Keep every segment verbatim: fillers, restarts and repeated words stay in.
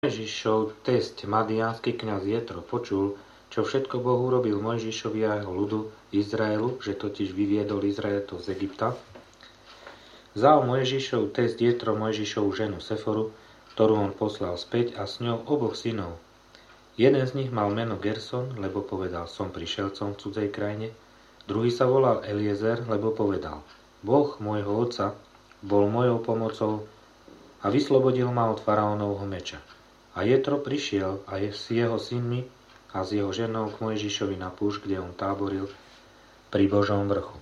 Mojžišov tesť madiánsky kňaz Jetro počul, čo všetko Boh urobil Mojžišovi a jeho ľudu Izraelu, že totiž vyviedol Izraelitov z Egypta, vzal Mojžišov test Jetro Mojžišovu ženu Seforu, ktorú on poslal späť, a s ňou oboch synov. Jeden z nich mal meno Gerson, lebo povedal, som prišelcom v cudzej krajine. Druhý sa volal Eliezer, lebo povedal, Boh môjho otca bol mojou pomocou a vyslobodil ma od faraónovho meča. A Jetro prišiel a je s jeho synmi a s jeho ženou k Mojžišovi na púšť, kde on táboril pri Božom vrchu.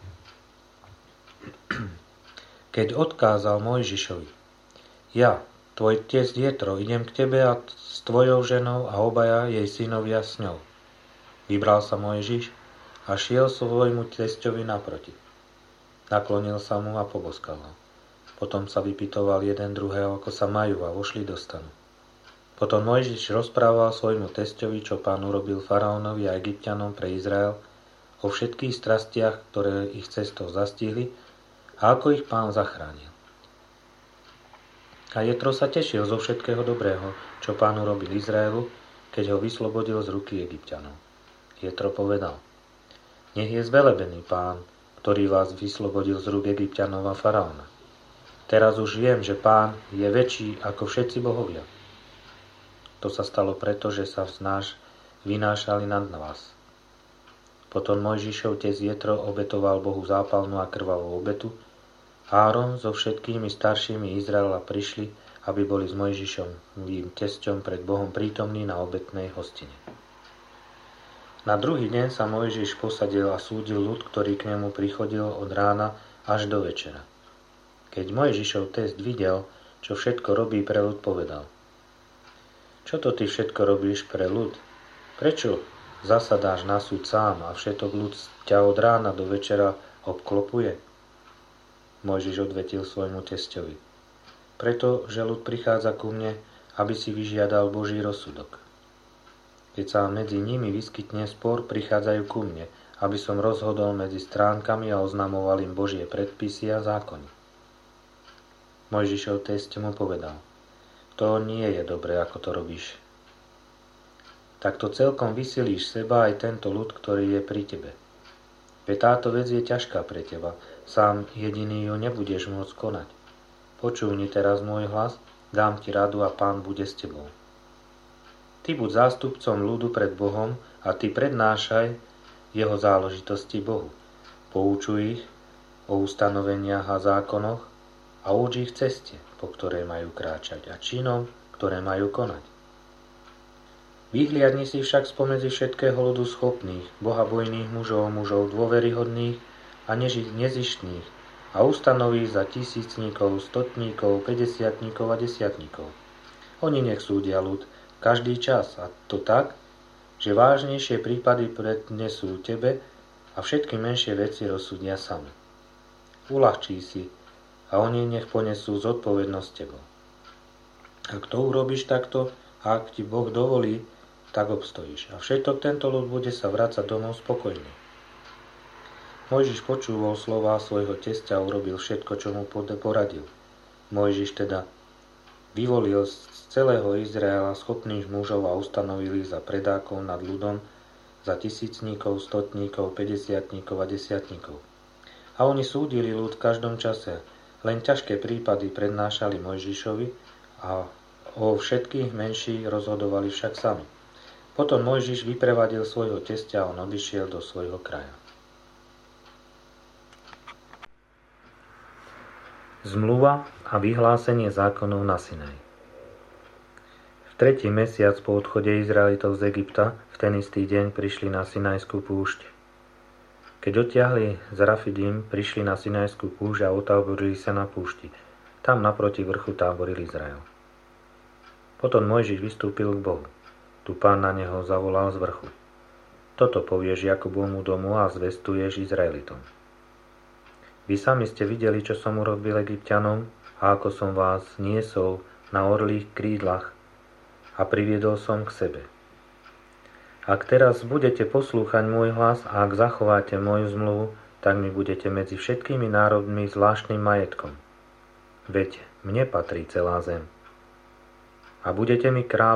Keď odkázal Mojžišovi, ja, tvoj test Jetro, idem k tebe a s tvojou ženou a obaja jej synovia s ňou. Vybral sa Mojžiš a šiel svojmu testovi naproti. Naklonil sa mu a poboskal ho. Potom sa vypytoval jeden druhého, ako sa majú, a vošli do stanu. Potom Mojžiš rozprával svojmu testovi, čo Pán urobil faraónovi a Egypťanom pre Izrael, o všetkých strastiach, ktoré ich cestou zastihli, a ako ich Pán zachránil. A Jetro sa tešil zo všetkého dobrého, čo Pán urobil Izraelu, keď ho vyslobodil z ruky Egypťanov. Jetro povedal, nech je zvelebený Pán, ktorý vás vyslobodil z rúk Egypťanov a faraóna. Teraz už viem, že Pán je väčší ako všetci bohovia. To sa stalo preto, že sa vznáš vynášali nad vás. Potom Mojžišov test Jetro obetoval Bohu zápalnú a krvavú obetu. Áron so všetkými staršími Izraela prišli, aby boli s Mojžišovým tesťom pred Bohom prítomní na obetnej hostine. Na druhý deň sa Mojžiš posadil a súdil ľud, ktorý k nemu prichodil od rána až do večera. Keď Mojžišov test videl, čo všetko robí pre ľud, povedal, čo to ty všetko robíš pre ľud? Prečo zasadáš na súd sám a všetok ľud ťa od rána do večera obklopuje? Mojžiš odvetil svojmu testovi. Preto, že ľud prichádza ku mne, aby si vyžiadal Boží rozsudok. Keď sa medzi nimi vyskytne spor, prichádzajú ku mne, aby som rozhodol medzi stránkami a oznamoval im Božie predpisy a zákony. Mojžišov test mu povedal, to nie je dobré, ako to robíš. Takto celkom vysilíš seba aj tento ľud, ktorý je pri tebe. Veď táto vec je ťažká pre teba, sám jediný ju nebudeš môcť konať. Počúvni teraz môj hlas, dám ti radu a Pán bude s tebou. Ty buď zástupcom ľudu pred Bohom a ty prednášaj jeho záležitosti Bohu. Poučuj ich o ustanoveniach a zákonoch, a uč ich ceste, po ktorej majú kráčať, a činom, ktoré majú konať. Vyhliadni si však spomedzi všetkého ľudu schopných, bohabojných mužov, mužov dôveryhodných a nezištných, a ustanoví za tisícníkov, stotníkov, päťdesiatníkov a desiatníkov. Oni nech súdia ľud každý čas, a to tak, že vážnejšie prípady prednesú tebe a všetky menšie veci rozsúdia sami. Uľahčí si, a oni nech ponesú zodpovednosť tebou. Ak to urobíš takto, a ak ti Boh dovolí, tak obstojíš. A všetok tento ľud bude sa vrácať domov spokojný. Mojžiš počúval slová svojho tesťa a urobil všetko, čo mu poradil. Mojžiš teda vyvolil z celého Izraela schopných mužov a ustanovil ich za predákov nad ľudom, za tisícníkov, stotníkov, päťdesiatníkov a desiatníkov. A oni súdili ľud v každom čase. Len ťažké prípady prednášali Mojžišovi a o všetkých menších rozhodovali však sami. Potom Mojžiš vyprevadil svojho tesťa a on odišiel do svojho kraja. Zmluva a vyhlásenie zákonov na Sinaji. V tretí mesiac po odchode Izraelitov z Egypta v ten istý deň prišli na Sinajskú púšť. Keď odtiahli z Rafidim, prišli na Sinajskú púšť a otáborili sa na púšti. Tam naproti vrchu táboril Izrael. Potom Mojžiš vystúpil k Bohu. Tu Pán na neho zavolal z vrchu. Toto povieš Jakobovmu domu a zvestuješ Izraelitom. Vy sami ste videli, čo som urobil Egypťanom a ako som vás niesol na orlých krídlach a priviedol som k sebe. Ak teraz budete poslúchať môj hlas a ak zachováte moju zmluvu, tak mi budete medzi všetkými národmi zvláštnym majetkom. Veď mne patrí celá zem. A budete mi kráľovať